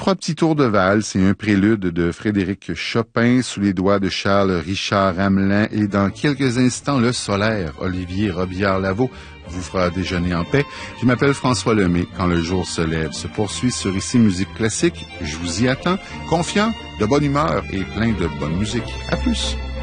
3 petits tours de valse et un prélude de Frédéric Chopin sous les doigts de Charles Richard Hamelin. Et dans quelques instants, le solaire Olivier Robillard-Lavaux vous fera déjeuner en paix. Je m'appelle François Lemay. Quand le jour se lève se poursuit sur Ici Musique Classique. Je vous y attends, confiant, de bonne humeur et plein de bonne musique. À plus!